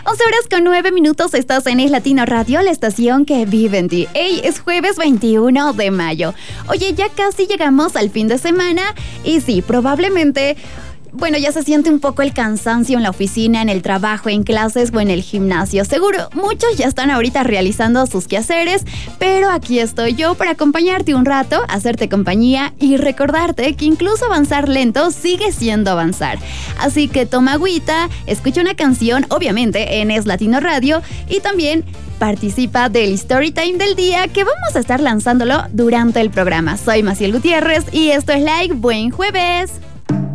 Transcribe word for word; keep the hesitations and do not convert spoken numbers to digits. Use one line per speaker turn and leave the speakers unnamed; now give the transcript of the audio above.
once horas con nueve minutos, estás en Es Latino Radio, la estación que vive en ti. Hey, es jueves veintiuno de mayo. Oye, ya casi llegamos al fin de semana y sí, probablemente... Bueno, ya se siente un poco el cansancio en la oficina, en el trabajo, en clases o en el gimnasio. Seguro, muchos ya están ahorita realizando sus quehaceres, pero aquí estoy yo para acompañarte un rato, hacerte compañía y recordarte que incluso avanzar lento sigue siendo avanzar. Así que toma agüita, escucha una canción, obviamente en Es Latino Radio, y también participa del Storytime del día que vamos a estar lanzándolo durante el programa. Soy Maciel Gutiérrez y esto es Like Buen Jueves.